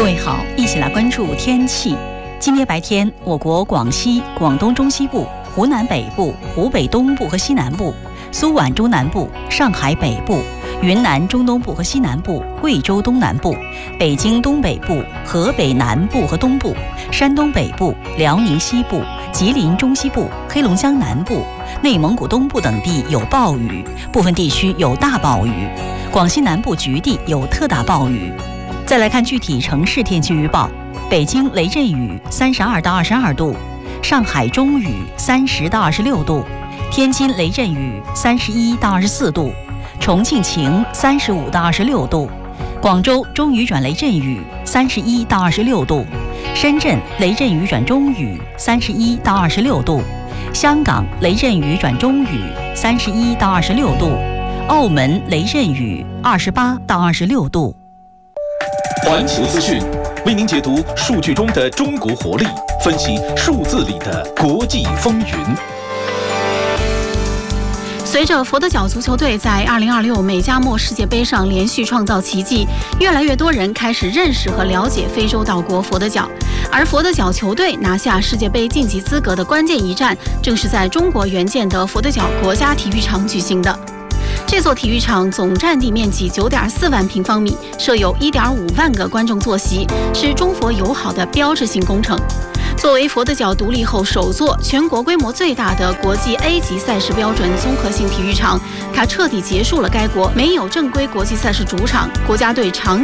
位好，一起来关注天气。今天白天，我国广西、广东中西部、湖南北部、湖北东部和西南部、苏皖中南部、上海北部、云南中东部和西南部、贵州东南部、北京东北部、河北南部和东部、山东北部、辽宁西部、吉林中西部、黑龙江南部、内蒙古东部等地有暴雨，部分地区有大暴雨，广西南部局地有特大暴雨。再来看具体城市天气预报：北京雷阵雨32到22度，上海中雨30到26度，天津雷阵雨31到24度，重庆晴35到26度，广州中雨转雷阵雨31到26度，深圳雷阵雨转中雨31到26度，香港雷阵雨转中雨31到26度，澳门雷阵雨28到26度。 环球资讯为您解读数据中的中国活力，分析数字里的国际风云。 随着佛得角足球队在2026美加墨世界杯上连续创造奇迹，越来越多人开始认识和了解非洲岛国佛得角。而佛得角球队拿下世界杯晋级资格的关键一战，正是在中国援建的佛得角国家体育场举行的。这座体育场总占地面积9.4万平方米，设有1.5万个观众坐席，是中佛友好的标志性工程。作为佛得角独立后首座全国规模最大的国际 A 级赛事标准综合性体育场，它彻底结束了该国没有正规国际赛事主场、国家队常